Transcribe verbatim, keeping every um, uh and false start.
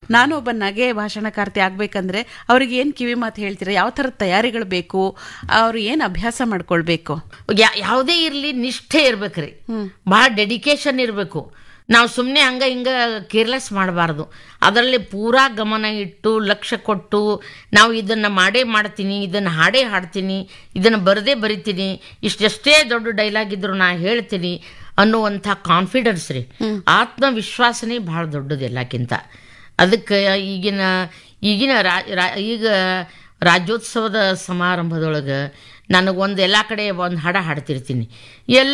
ನಾನು ಒಬ್ಬ ನಗೆ ಭಾಷಣಕಾರ್ತಿ ಆಗ್ಬೇಕಂದ್ರೆ ಅವ್ರಿಗೆ ಏನ್ ಕಿವಿ ಮಾತು ಹೇಳ್ತೀರಾ? ಯಾವ ತರದ ತಯಾರಿಗಳು ಬೇಕು? ಅವ್ರು ಏನ್ ಅಭ್ಯಾಸ ಮಾಡ್ಕೊಳ್ಬೇಕು? ಯಾ- ಯಾವುದೇ ಇರ್ಲಿ ನಿಷ್ಠೆ ಇರ್ಬೇಕ್ರಿ, ಬಹಳ ಡೆಡಿಕೇಶನ್ ಇರಬೇಕು. ನಾವು ಸುಮ್ಮನೆ ಹಂಗ ಹಿಂಗ ಕೇರ್ಲೆಸ್ ಮಾಡಬಾರ್ದು. ಅದರಲ್ಲಿ ಪೂರಾ ಗಮನ ಇಟ್ಟು ಲಕ್ಷ್ಯ ಕೊಟ್ಟು ನಾವು ಇದನ್ನ ಮಾಡೇ ಮಾಡ್ತೀನಿ, ಇದನ್ನ ಹಾಡೇ ಹಾಡ್ತೀನಿ, ಇದನ್ನ ಬರದೇ ಬರಿತೀನಿ, ಇಷ್ಟೆಷ್ಟೇ ದೊಡ್ಡ ಡೈಲಾಗ್ ಇದ್ರು ನಾ ಹೇಳ್ತೀನಿ ಅನ್ನುವಂಥ ಕಾನ್ಫಿಡೆನ್ಸ್ ರೀ, ಆತ್ಮವಿಶ್ವಾಸನೇ ಬಹಳ ದೊಡ್ಡದು ಎಲ್ಲಕ್ಕಿಂತ. ಅದಕ್ಕೆ ಈಗಿನ ಈಗಿನ ರಾ- ರಾ- ಈಗ ರಾಜ್ಯೋತ್ಸವದ ಸಮಾರಂಭದೊಳಗೆ ನನಗೊಂದು ಎಲ್ಲ ಕಡೆ ಒಂದು ಹಾಡ ಹಾಡ್ತಿರ್ತೀನಿ. ಎಲ್ಲ